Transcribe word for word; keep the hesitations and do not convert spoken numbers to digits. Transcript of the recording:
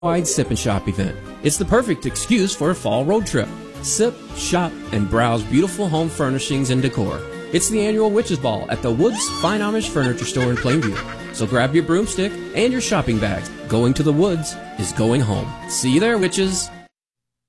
wide Sip and Shop event. It's the perfect excuse for a fall road trip. Sip, shop, and browse beautiful home furnishings and decor. It's the annual Witches Ball at the Woods Fine Amish Furniture Store in Plainview. So grab your broomstick and your shopping bags. Going to the woods is going home. See you there, witches!